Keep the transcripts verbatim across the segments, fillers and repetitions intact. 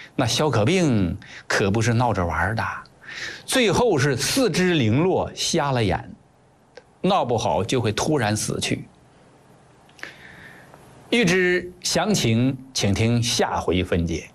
那小可病可不是闹着玩的，最后是四肢零落，瞎了眼，闹不好就会突然死去。欲知详情，请听下回分解。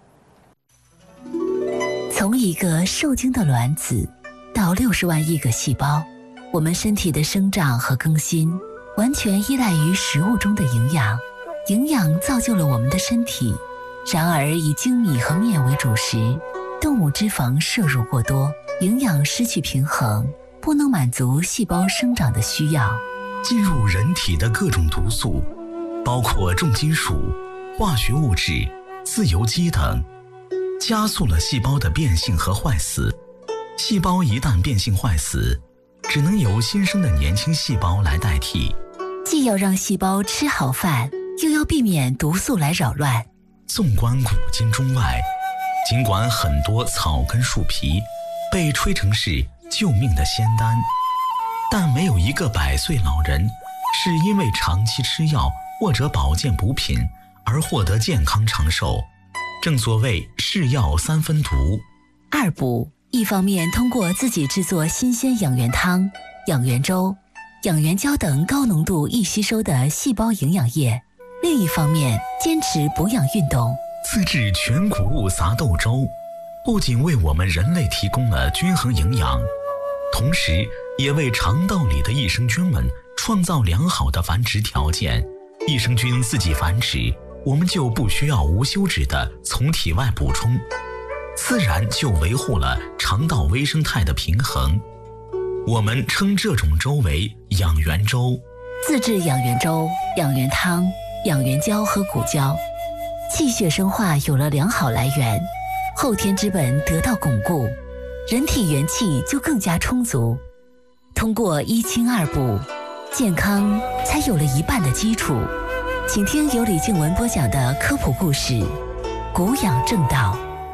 从一个受精的卵子到六十万亿个细胞，我们身体的生长和更新完全依赖于食物中的营养，营养造就了我们的身体。然而以精米和面为主食，动物脂肪摄入过多，营养失去平衡，不能满足细胞生长的需要。 进入人体的各种毒素，包括重金属、化学物质、自由基等，加速了细胞的变性和坏死。细胞一旦变性坏死，只能由新生的年轻细胞来代替。 既要让细胞吃好饭，又要避免毒素来扰乱。 纵观古今中外，尽管很多草根树皮被吹成是救命的仙丹，但没有一个百岁老人是因为长期吃药或者保健补品而获得健康长寿。正所谓是药三分毒。 二补，一方面通过自己制作新鲜养元汤、养元粥、养元胶等高浓度易吸收的细胞营养液，另一方面坚持补养运动。 自制全谷物杂豆粥，不仅为我们人类提供了均衡营养，同时也为肠道里的益生菌们创造良好的繁殖条件。益生菌自己繁殖，我们就不需要无休止的从体外补充，自然就维护了肠道微生态的平衡。我们称这种粥为养元粥。 自制养元粥、养元汤、养元胶和骨胶，气血生化有了良好来源，后天之本得到巩固，人体元气就更加充足。通过一清二补，健康才有了一半的基础。请听由李静文播讲的科普故事《谷养正道》。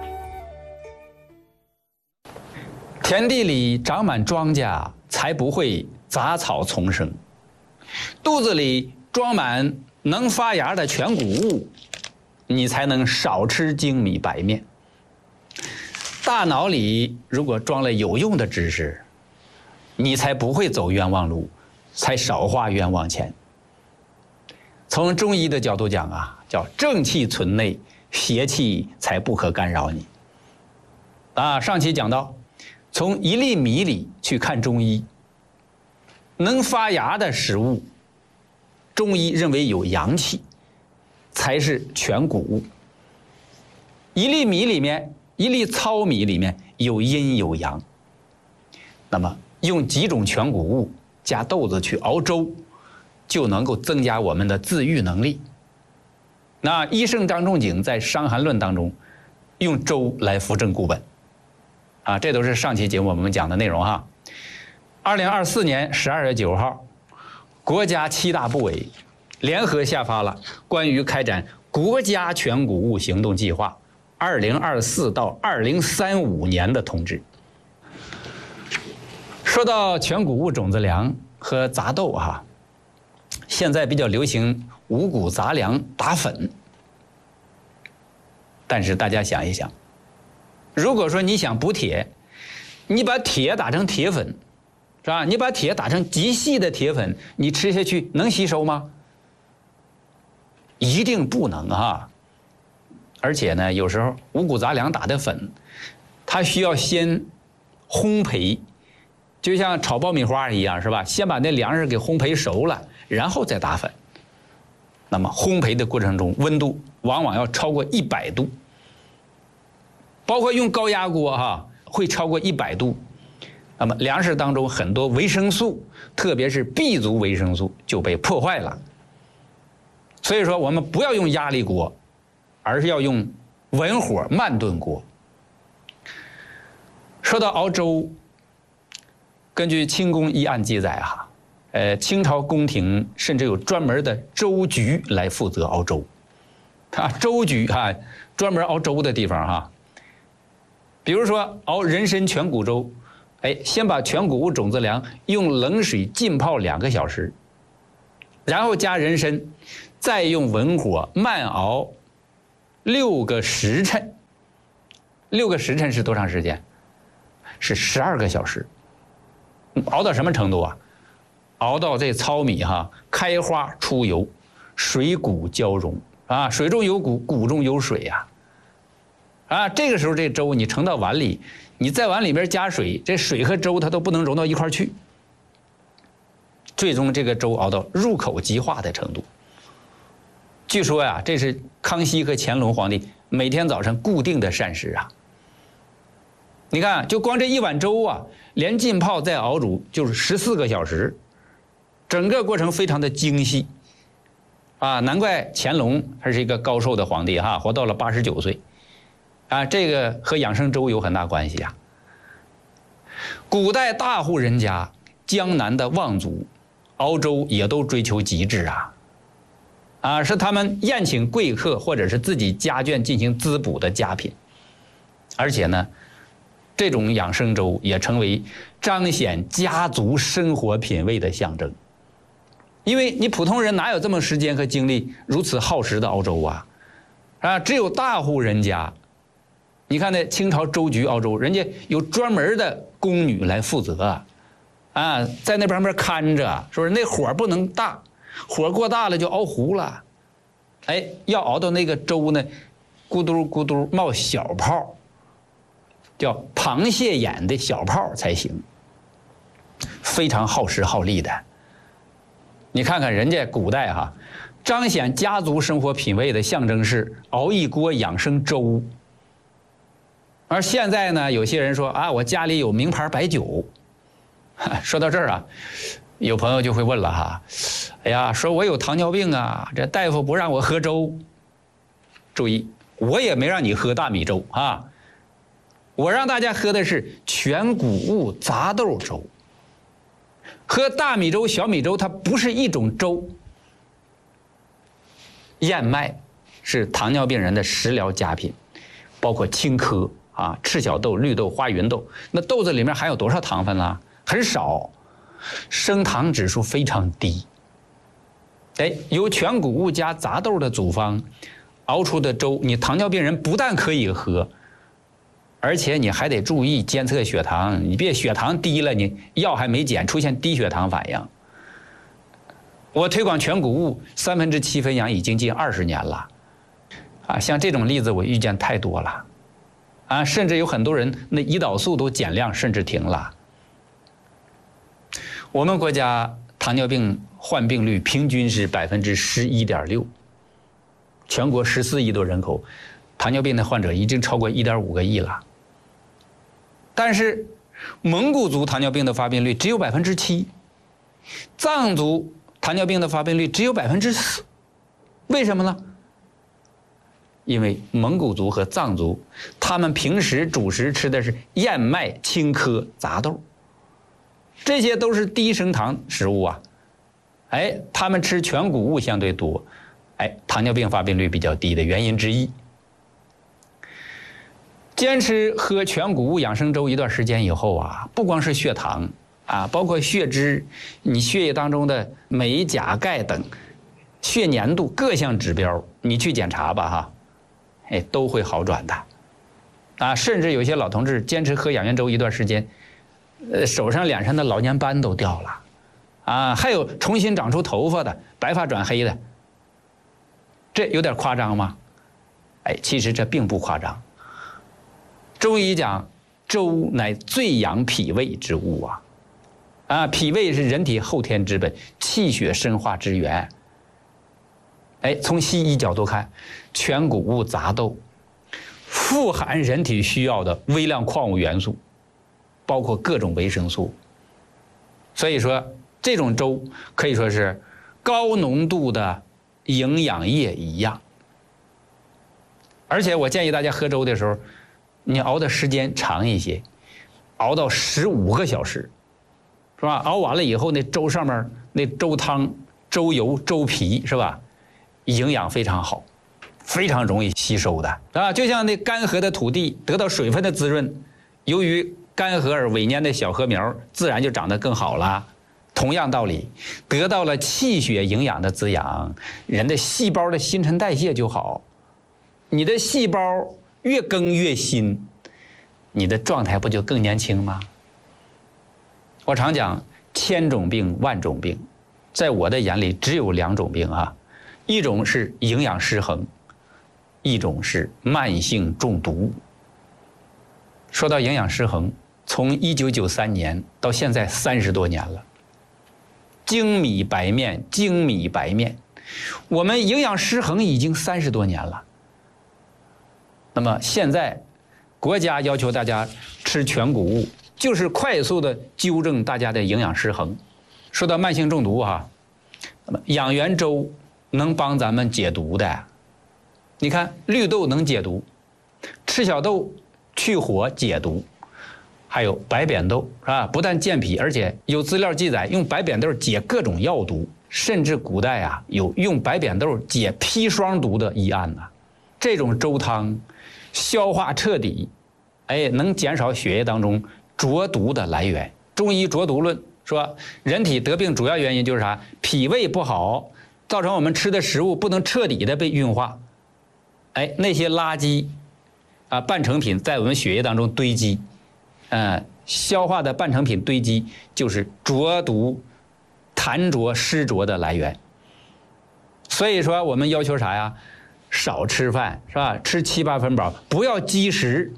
田地里长满庄稼，才不会杂草丛生；肚子里装满能发芽的全谷物，你才能少吃精米白面。大脑里如果装了有用的知识，你才不会走冤枉路，才少花冤枉钱。从中医的角度讲啊，叫正气存内，邪气才不可干扰你。啊，上期讲到，从一粒米里去看中医，能发芽的食物，中医认为有阳气，才是全谷物。一粒米里面，一粒糙米里面有阴有阳。那么用几种全谷物加豆子去熬粥，就能够增加我们的自愈能力。那医圣张仲景在《伤寒论》当中，用粥来扶正固本。啊，这都是上期节目我们讲的内容哈。二零二四年十二月九号，国家七大部委联合下发了关于开展国家全谷物行动计划二零二四到二零三五年的通知。说到全谷物种子粮和杂豆哈，现在比较流行五谷杂粮打粉。但是大家想一想，如果说你想补铁，你把铁打成铁粉，是吧？你把铁打成极细的铁粉，你吃下去能吸收吗？一定不能啊！而且呢，有时候五谷杂粮打的粉，它需要先烘焙，就像炒爆米花一样，是吧？先把那粮食给烘焙熟了，然后再打粉。那么烘焙的过程中，温度往往要超过一百度，包括用高压锅哈，会超过一百度。那么粮食当中很多维生素，特别是 B 族维生素就被破坏了。所以说我们不要用压力锅，而是要用文火慢炖锅。说到熬粥，根据清宫医案记载哈，呃，清朝宫廷甚至有专门的粥局来负责熬粥，啊，粥局哈，专门熬粥的地方哈。比如说熬人参全谷粥，哎，先把全谷物种子粮用冷水浸泡两个小时，然后加人参，再用文火慢熬六个时辰， 六个时辰是多长时间？是十二个小时。熬到什么程度啊？熬到这糙米哈开花出油，水谷交融啊，水中有谷，谷中有水呀。啊，这个时候这粥你盛到碗里，你再往里边加水，这水和粥它都不能融到一块去。最终这个粥熬到入口即化的程度。据说呀，这是康熙和乾隆皇帝每天早晨固定的膳食啊。你看，就光这一碗粥啊，连浸泡再熬煮就是十四个小时，整个过程非常的精细啊，难怪乾隆还是一个高寿的皇帝哈，活到了八十九岁啊，这个和养生粥有很大关系啊。古代大户人家，江南的望族，熬粥也都追求极致啊，啊，是他们宴请贵客或者是自己家眷进行滋补的佳品，而且呢，这种养生粥也成为彰显家族生活品味的象征。因为你普通人哪有这么时间和精力如此耗时的熬粥啊？啊，只有大户人家，你看那清朝粥局熬粥，人家有专门的宫女来负责，啊，在那旁边看着，是不是？那火不能大，火过大了就熬糊了。哎，要熬到那个粥呢，咕嘟咕嘟冒小泡，叫螃蟹眼的小泡才行，非常耗时耗力的。你看看人家古代哈，彰显家族生活品味的象征是熬一锅养生粥。而现在呢，有些人说啊，我家里有名牌白酒。说到这儿啊，有朋友就会问了哈，哎呀，说我有糖尿病啊，这大夫不让我喝粥。注意，我也没让你喝大米粥啊，我让大家喝的是全谷物杂豆粥。喝大米粥、小米粥，它不是一种粥。燕麦是糖尿病人的食疗佳品，包括青稞啊、赤小豆、绿豆、花芸豆。那豆子里面含有多少糖分啦？很少，升糖指数非常低。哎，由全谷物加杂豆的组方熬出的粥，你糖尿病人不但可以喝，而且你还得注意监测血糖，你别血糖低了，你药还没减，出现低血糖反应。我推广全谷物三分之七分养已经近二十年了，啊，像这种例子我遇见太多了，啊，甚至有很多人那胰岛素都减量，甚至停了。我们国家糖尿病患病率平均是百分之十一点六，全国十四亿多人口，糖尿病的患者已经超过一点五个亿了。但是，蒙古族糖尿病的发病率只有百分之七，藏族糖尿病的发病率只有百分之四，为什么呢？因为蒙古族和藏族，他们平时主食吃的是燕麦、青稞、杂豆，这些都是低升糖食物啊。哎，他们吃全谷物相对多，哎，糖尿病发病率比较低的原因之一。坚持喝全谷物养生粥一段时间以后啊，不光是血糖啊，包括血脂、你血液当中的镁、钾、钙等血粘度各项指标，你去检查吧哈，哎，都会好转的。啊，甚至有些老同志坚持喝养元粥一段时间，呃，手上脸上的老年斑都掉了，啊，还有重新长出头发的，白发转黑的，这有点夸张吗？哎，其实这并不夸张。中医讲，粥乃最养脾胃之物啊，啊，脾胃是人体后天之本，气血生化之源。哎，从西医角度看，全谷物杂豆富含人体需要的微量矿物元素，包括各种维生素。所以说，这种粥可以说是高浓度的营养液一样。而且我建议大家喝粥的时候，你熬的时间长一些，熬到十五个小时，是吧？熬完了以后，那粥上面那粥汤、粥油、粥皮，是吧？营养非常好，非常容易吸收的啊！就像那干涸的土地得到水分的滋润，由于干涸而萎蔫的小禾苗，自然就长得更好了。同样道理，得到了气血营养的滋养，人的细胞的新陈代谢就好。你的细胞越更越新， 你的状态不就更年轻吗？我常讲，千种病万种病，在我的眼里只有两种病啊，一种是营养失衡，一种是慢性中毒。说到营养失衡，从一九九三年到现在三十多年了，精米白面，精米白面，我们营养失衡已经三十多年了。那么现在，国家要求大家吃全谷物，就是快速的纠正大家的营养失衡。说到慢性中毒哈，那么养元粥能帮咱们解毒的。你看绿豆能解毒，赤小豆去火解毒，还有白扁豆是吧？不但健脾，而且有资料记载用白扁豆解各种药毒，甚至古代啊有用白扁豆解砒霜毒的医案呢。这种粥汤消化彻底，哎，能减少血液当中浊毒的来源。中医浊毒论说，人体得病主要原因就是啥？脾胃不好，造成我们吃的食物不能彻底的被运化，哎，那些垃圾啊半成品在我们血液当中堆积，呃，消化的半成品堆积就是浊毒、痰浊、湿浊的来源。所以说我们要求啥呀？少吃饭是吧？吃七八分饱，不要积食。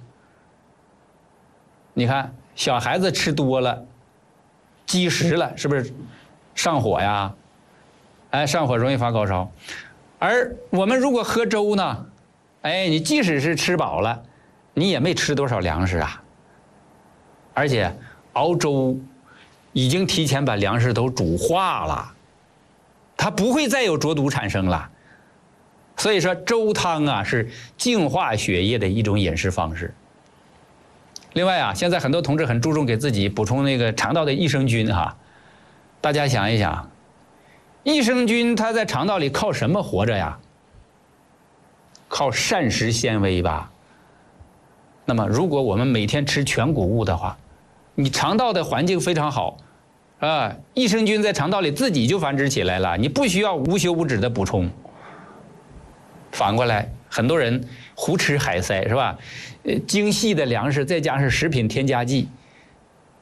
你看小孩子吃多了，积食了，是不是上火呀？哎，上火容易发高烧。而我们如果喝粥呢，哎，你即使是吃饱了，你也没吃多少粮食啊。而且熬粥已经提前把粮食都煮化了，它不会再有浊毒产生了。所以说粥汤啊是净化血液的一种饮食方式。另外啊，现在很多同志很注重给自己补充那个肠道的益生菌哈。大家想一想，益生菌它在肠道里靠什么活着呀？靠膳食纤维吧。那么如果我们每天吃全谷物的话，你肠道的环境非常好啊，益生菌在肠道里自己就繁殖起来了，你不需要无休无止的补充。反过来，很多人胡吃海塞是吧？呃，精细的粮食再加上食品添加剂，